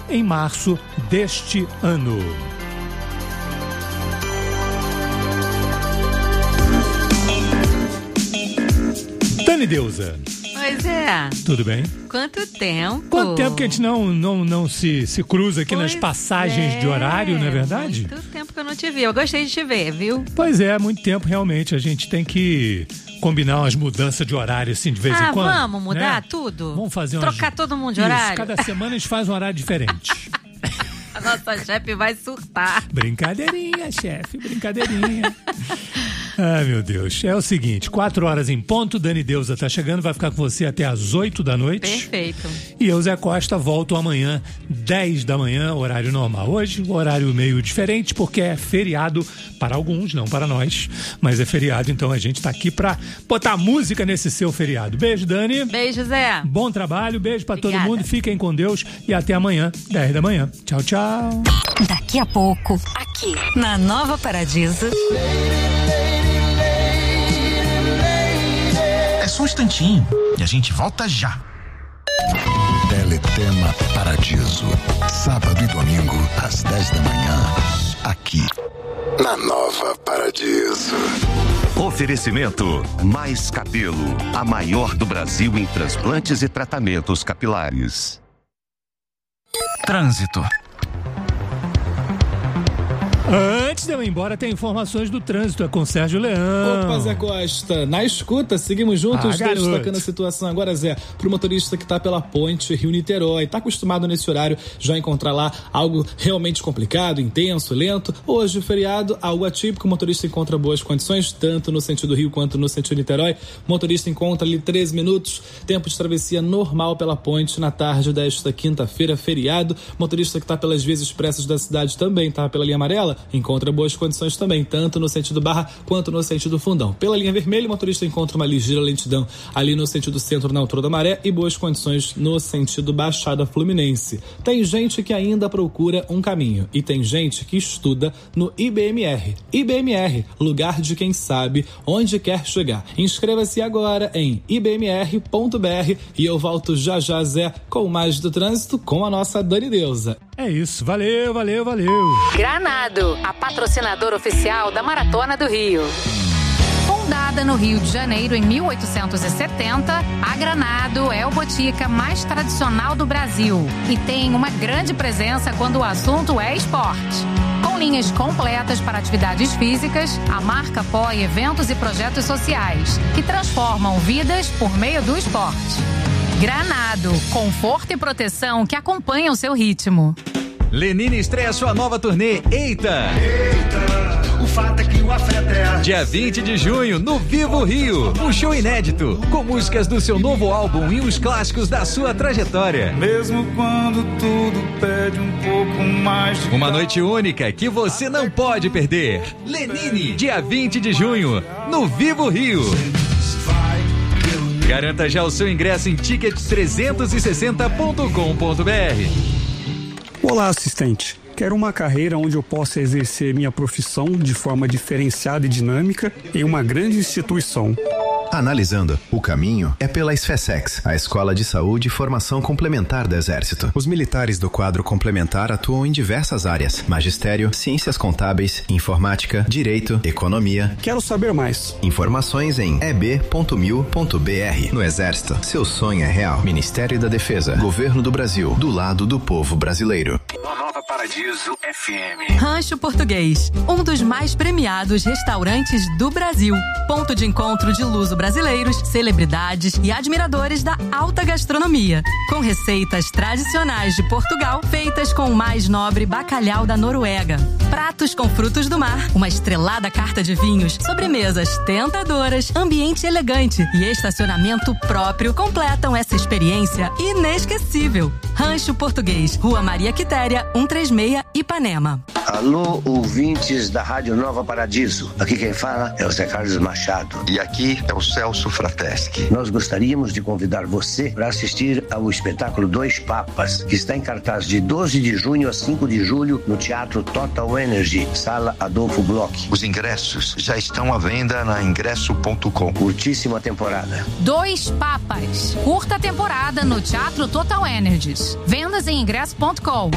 em março deste ano. Dani Deusa. Pois é. Tudo bem? Quanto tempo? Quanto tempo que a gente não se cruza aqui nas passagens de horário, não é verdade? Muito tempo que eu não te vi. Eu gostei de te ver, viu? Pois é, muito tempo realmente. A gente tem que combinar umas mudanças de horário assim de vez em quando. Vamos mudar, né? Tudo? Vamos fazer trocar todo mundo de horário? Cada semana a gente faz um horário diferente. A nossa chefe vai surtar. Brincadeirinha, chefe, brincadeirinha. Ai, meu Deus. É o seguinte, 4h em ponto, Dani Deusa tá chegando, vai ficar com você até às 8 da noite. Perfeito. E eu, Zé Costa, volto amanhã, 10 da manhã, horário normal. Hoje, horário meio diferente, porque é feriado para alguns, não para nós, mas é feriado, então a gente tá aqui pra botar música nesse seu feriado. Beijo, Dani. Beijo, Zé. Bom trabalho, beijo pra Obrigada. todo mundo, fiquem com Deus e até amanhã, 10 da manhã. Tchau, tchau. Daqui a pouco, aqui na Nova Paradiso. É só um instantinho e a gente volta já. Teletema Paradiso. Sábado e domingo, às 10 da manhã. Aqui, na Nova Paradiso. Oferecimento Mais Cabelo, a maior do Brasil em transplantes e tratamentos capilares. Trânsito. Antes de eu ir embora, tem informações do trânsito. É com Sérgio Leão. Opa, Zé Costa. Na escuta, seguimos juntos, destacando a situação agora, Zé, pro motorista que tá pela ponte Rio-Niterói. Tá acostumado nesse horário já encontrar lá algo realmente complicado, intenso, lento. Hoje, feriado, algo atípico. O motorista encontra boas condições, tanto no sentido Rio quanto no sentido Niterói. O motorista encontra ali 13 minutos. Tempo de travessia normal pela ponte na tarde desta quinta-feira, feriado. Motorista que tá pelas vias expressas da cidade também tá pela linha amarela. Encontra boas condições também, tanto no sentido Barra quanto no sentido Fundão. Pela linha vermelha, o motorista encontra uma ligeira lentidão ali no sentido centro, na altura da Maré, e boas condições no sentido Baixada Fluminense. Tem gente que ainda procura um caminho e tem gente que estuda no IBMR. IBMR, lugar de quem sabe onde quer chegar. Inscreva-se agora em ibmr.br e eu volto já já, Zé, com mais do trânsito com a nossa Dani Deusa. É isso, valeu, valeu, valeu. Granado, a patrocinadora oficial da Maratona do Rio. Fundada no Rio de Janeiro em 1870, a Granado é o botica mais tradicional do Brasil e tem uma grande presença quando o assunto é esporte. Com linhas completas para atividades físicas, a marca apoia eventos e projetos sociais que transformam vidas por meio do esporte. Granado, conforto e proteção que acompanham seu ritmo. Lenine estreia sua nova turnê Eita! O fato é que o afeto é Dia 20 de junho, no Vivo Rio. Um show inédito, com músicas do seu novo álbum e os clássicos da sua trajetória. Mesmo quando tudo pede um pouco mais de uma noite única que você não pode perder. Lenine, dia 20 de junho, no Vivo Rio. Garanta já o seu ingresso em ticket360.com.br. Olá, assistente. Quero uma carreira onde eu possa exercer minha profissão de forma diferenciada e dinâmica em uma grande instituição. Analisando, o caminho é pela SFSEX, a Escola de Saúde e Formação Complementar do Exército. Os militares do quadro complementar atuam em diversas áreas: magistério, ciências contábeis, informática, direito, economia. Quero saber mais. Informações em eb.mil.br. No Exército, seu sonho é real. Ministério da Defesa, Governo do Brasil, do lado do povo brasileiro. Nova Paradiso FM. Rancho Português, um dos mais premiados restaurantes do Brasil. Ponto de encontro de luso-brasileiros, celebridades e admiradores da alta gastronomia. Com receitas tradicionais de Portugal, feitas com o mais nobre bacalhau da Noruega. Pratos com frutos do mar, uma estrelada carta de vinhos, sobremesas tentadoras, ambiente elegante e estacionamento próprio completam essa experiência inesquecível. Rancho Português, Rua Maria Quitéria, 136, Ipanema. Alô, ouvintes da Rádio Nova Paradiso. Aqui quem fala é o Zé Carlos Machado. E aqui é o Celso Frateschi. Nós gostaríamos de convidar você para assistir ao espetáculo Dois Papas, que está em cartaz de 12 de junho a 5 de julho no Teatro Total Energy, Sala Adolfo Bloch. Os ingressos já estão à venda na ingresso.com. Curtíssima temporada. Dois Papas. Curta temporada no Teatro Total Energies. Vendas em ingresso.com.